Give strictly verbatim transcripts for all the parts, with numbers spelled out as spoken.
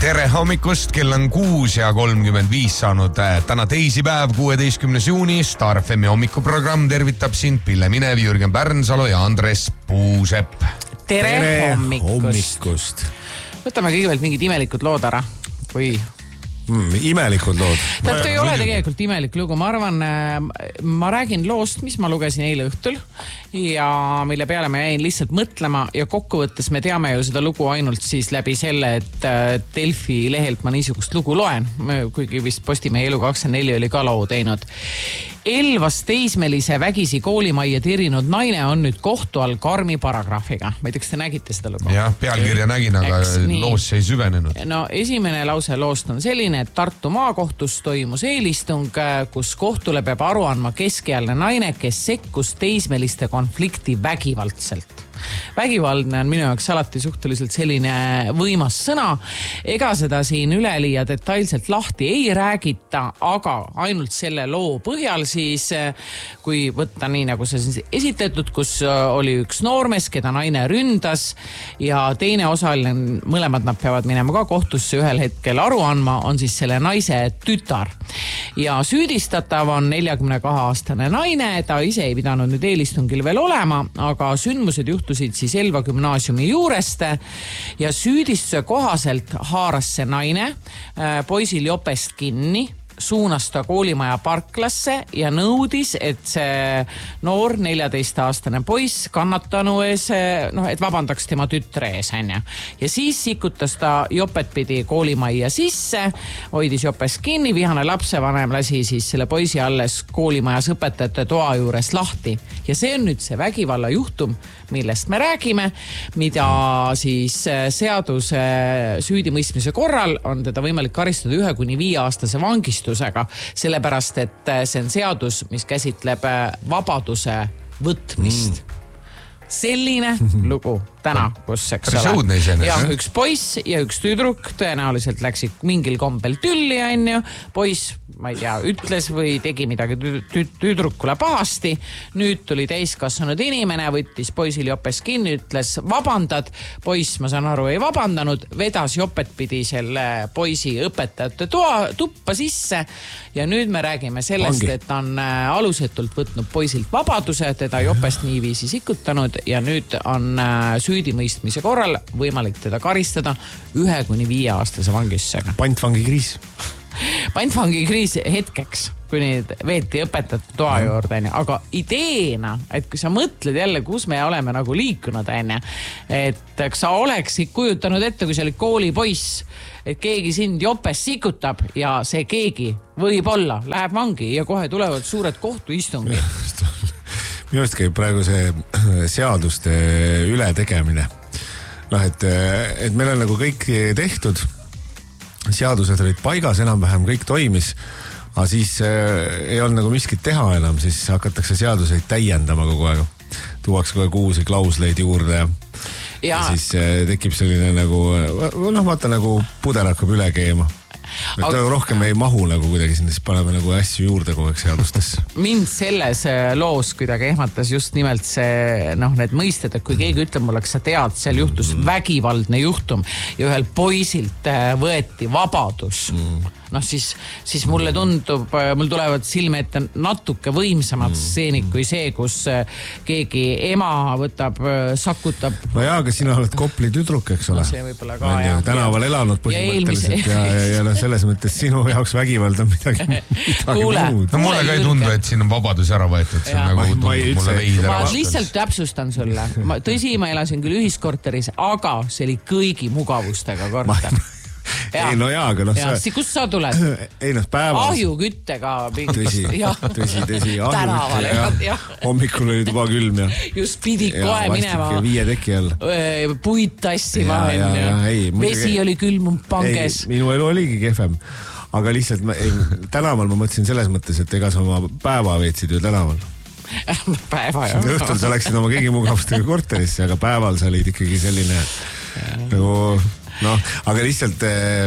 tere hommikust, kell on kuus ja kolmkümmend viis saanud. Täna teisipäev, kuueteistkümnes juuni, Star F M hommikuprogramm tervitab sind Pille Minev, Jürgen Pärnsalu ja Andres Puusepp. Tere, tere hommikust. hommikust. Võtame kõigepealt mingid imelikud lood ära või... Mm, imelikud lood. Tähendab, ei ole tegelikult imelik lugu. Ma arvan, ma räägin loost, mis ma lugesin eile õhtul ja mille peale ma jäin lihtsalt mõtlema ja kokkuvõttes me teame ju seda lugu ainult siis läbi selle, et Delfi lehelt ma niisugust lugu loen, kuigi vist Postimehe Elu kakskümmend neli oli ka loo teinud. Elvas teismelise vägisi koolimajja tirinud naine on nüüd kohtu all karmi paragrahviga. Ma ei tea, kas te nägite seda lugu? Jah, pealkirja nägin, aga Eks, loosse ei süvenenud. No esimene lause loost on selline, et Tartu maakohtus toimus eelistung, kus kohtule peab aru andma keskealne naine, kes sekkus teismeliste konflikti vägivaldselt. Vägivaldne on minu jaoks alati suhteliselt selline võimas sõna. Ega seda siin üleliia detailselt lahti ei räägita, aga ainult selle loo põhjal siis, kui võtta nii, nagu see on esitletud, kus oli üks noormees, keda naine ründas ja teine osaline, mõlemad nad peavad minema ka kohtusse ühel hetkel aru andma, on siis selle naise tütar. Ja süüdistatav on neljakümne kahe aastane naine, ta ise ei pidanud nüüd eelistungil veel olema, aga sündmused juhtusid siis Elva gümnaasiumi juurest ja süüdistuse kohaselt haaras see naine poisil jopest kinni, suunas ta koolimaja parklasse ja nõudis, et see noor neljateist-aastane poiss kannatanu ees, noh, et vabandaks tema tütre ees, anja. Ja siis sikutas ta jopet pidi koolimajja sisse, hoidis jopes kinni, vihane lapsevanem lasi siis selle poisi alles koolimajas õpetajate toa juures lahti. Ja see on nüüd see vägivalla juhtum, millest me räägime, mida siis seaduse süüdimõistmise korral on teda võimalik karistada ühe kuni viie aastase vangistusega, sellepärast, et see on seadus, mis käsitleb vabaduse võtmist. Mm. Selline lugu täna, kus eks ole. Ja üks poiss ja üks tüdruk tõenäoliselt läksid mingil kombel tülli, onju. Poiss, ma ei tea, ütles või tegi midagi tüdrukule pahasti. Nüüd tuli täiskasvanud inimene, võttis poisil jopes kinni, ütles vabandad. Poiss, ma saan aru, ei vabandanud, vedas jopet pidi selle poisi õpetajate toa, tuppa sisse ja nüüd me räägime sellest, Vangi. Et on alusetult võtnud poisilt vabaduse, teda jopest niiviisi sikutanud ja nüüd on süüdimõistmise korral võimalik teda karistada ühe kuni viie aastase vangistusega. Pantvangikriis. Pantvangikriis hetkeks, kui neid veeti õpetajate toa juurde, aga ideena, et kui sa mõtled jälle, kus me oleme nagu liikunud, et sa oleksid kujutanud ette, kui sa olid koolipoiss, et keegi sind jopes sikutab ja see keegi võib-olla läheb vangi ja kohe tulevad suured kohtuistungid. Minu arust käib praegu see seaduste ületegemine. Noh, et, et meil on nagu kõik tehtud, seadused olid paigas, enam-vähem kõik toimis, aga siis ei olnud nagu miskit teha enam, siis hakatakse seaduseid täiendama kogu aeg. Tuuaks kogu aeg uusi klausleid juurde ja, ja. ja siis tekib selline nagu, noh vaata nagu puder hakkab üle keema. Et aga... rohkem ei mahu nagu kuidagi sinna, siis paneme nagu asju juurde kogu aeg seadustesse. Mind selles loos kuidagi ehmatas just nimelt see, noh, need mõisted, et kui keegi ütleb mulle, kas sa tead, seal juhtus mm. vägivaldne juhtum ja ühel poisilt võeti vabadus. Mm. Noh, siis, siis mulle tundub, mul tulevad silme ette natuke võimsamad mm. stseenid kui see, kus keegi ema võtab, sakutab. No jaa, aga sina oled Kopli tüdruk, eks ole. No see võib-olla ka, jah. Tänaval elanud põhimõtteliselt ja, ja, ja, ja selles mõttes sinu jaoks vägivald on midagi, midagi Kuule, muud. No mulle ka ei tundu, et siin on vabadus ära võetud. See on nagu tundub mulle veidra. Ma lihtsalt täpsustan sulle. Ma, tõsi, ma elasin küll ühiskorteris, aga see oli kõigi mugavustega korter. Ja. Ei, no jaa, aga noh ja, sa... Kus sa tuled? Ei, noh, päevas... Ahjuküttega tõsi, tõsi, tõsi. Tänaval, ja. Hommikul oli juba külm ja... Just pidi kohe minema... Viie teki all. Puid tassima. Vesi oli külmunud panges. Ei, minu elu oligi kehvem. Aga lihtsalt ma, ei, tänaval ma mõtlesin selles mõttes, et ega sa oma päeva veetsid ju tänaval. Päeva, jah. Õhtul sa läksid oma kõigi mugavustega korterisse, aga päeval sa olid ikkagi selline nagu... No, aga lihtsalt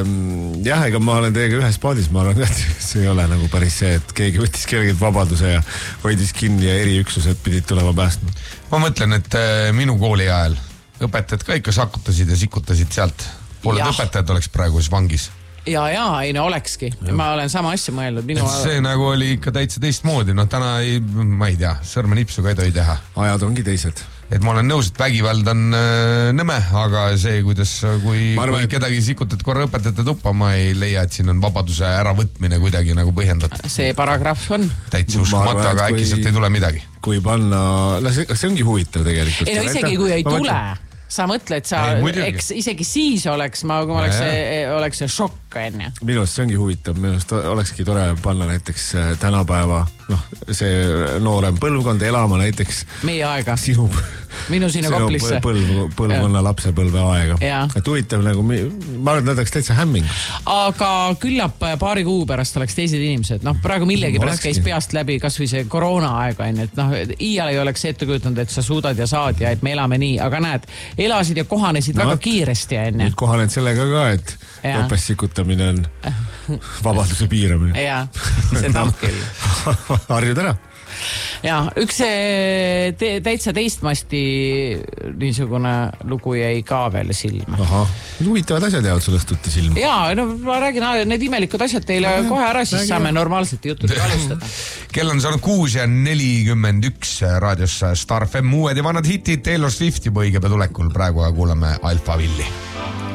jah, ega ma olen teiega ühes paadis, ma arvan, et see ei ole nagu päris see, et keegi võttis kellelgi vabaduse ja hoidis kinni ja eriüksused pidid tulema päästma. Ma mõtlen, et minu kooli ajal õpetajad ka ikka sakutasid ja sikutasid sealt pooled õpetajad oleks praegu siis vangis. Ja, ja, ei no olekski. Ja. Ma olen sama asja mõelnud. Minu... see nagu oli ikka täitsa teistmoodi. No täna ei, ma ei tea, sõrme nipsu ka ei tohi teha. Ajad ongi teised. Et ma olen nõus, et vägivald on äh, nõme, aga see, kuidas, kui, arvan, kui kedagi sikutad korra õpetajate tuppa, ma ei leia, et siin on vabaduse äravõtmine kuidagi nagu põhjendatud. See paragrahv on. Täitsa uskumatu, aga äkki sealt ei tule midagi. Kui panna, no see, see ongi huvitav tegelikult. Ei no isegi kui ei ma tule, mõtlen... sa mõtled, sa, ei, eks isegi siis oleks, ma, kui ma oleks, see, oleks see šokk enne. Minu arust see ongi huvitav, minu arust olekski tore panna näiteks tänapäeva, noh, see noorem põlvkond elama näiteks. Meie aega. Sinu, minu sinna Koplisse. Põlv, põlvkonna lapsepõlve aega. Et huvitav nagu, ma arvan, et oleks täitsa hämming. Aga küllap paari kuu pärast oleks teised inimesed. Noh, praegu millegi pärast käis peast läbi kas või see koroona aega, et noh, iial ei oleks ette kujutanud, et sa suudad ja saad ja et me elame nii, aga näed, elasid ja kohanesid no, väga kiiresti enne. Nüüd kohaned sellega ka, et õppes sikutamine on vabaduse piiramine. Jaa, seda küll. Harjud ära. Ja, üks te, täitsa teistmasti niisugune lugu jäi ka veel silma. Aha, huvitavad asjad jäävad sellest tutti silma. Jaa, no ma räägin, need imelikud asjad teile ja, kohe ära, siis räägi. Saame normaalselt jutudega alustada. Kell on saanud kuus ja nelikümmend üks raadios Star F M uued ja vanad hitid Taylor Swift juba õige tulekul. Praegu kuulame Alfa Villi.